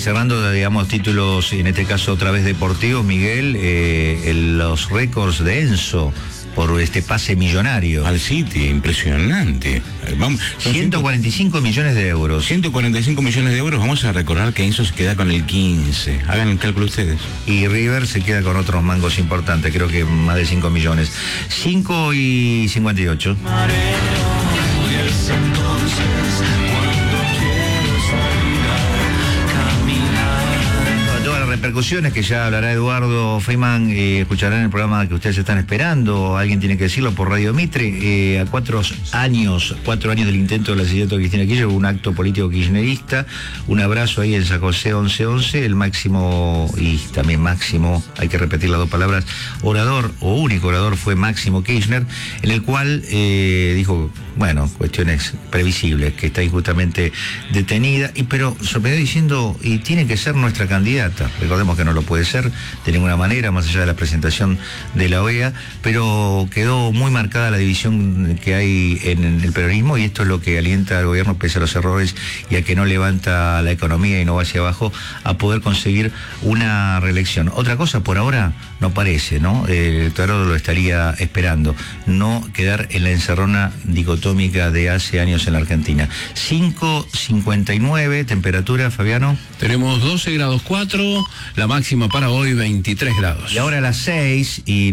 cerrando, digamos, títulos, en este caso otra vez deportivos, Miguel, los récords de Enzo por este pase millonario. Al City, impresionante. Vamos, 145 millones de euros. 145 millones de euros, vamos a recordar que Enzo se queda con el 15. Hagan el cálculo ustedes. Y River se queda con otros mangos importantes, creo que más de 5 millones. 5:58. Repercusiones que ya hablará Eduardo Feynman, escucharán en el programa que ustedes están esperando, alguien tiene que decirlo por Radio Mitre, a 4 años del intento del asesinato de Cristina Kirchner, un acto político kirchnerista, un abrazo ahí en San José 1111, el máximo, y también máximo, hay que repetir las dos palabras, orador o único orador fue Máximo Kirchner, en el cual dijo, bueno, cuestiones previsibles, que está injustamente detenida, pero sorprendió diciendo, y tiene que ser nuestra candidata. Recordemos que no lo puede ser de ninguna manera, más allá de la presentación de la OEA, pero quedó muy marcada la división que hay en el peronismo, y esto es lo que alienta al gobierno, pese a los errores y a que no levanta la economía y no va hacia abajo, a poder conseguir una reelección. Otra cosa, por ahora no parece, ¿no? El Tarot lo estaría esperando, no quedar en la encerrona dicotómica de hace años en la Argentina. 5:59, temperatura, Fabiano. Tenemos 12 grados 4, la máxima para hoy 23 grados. Y ahora a las 6 y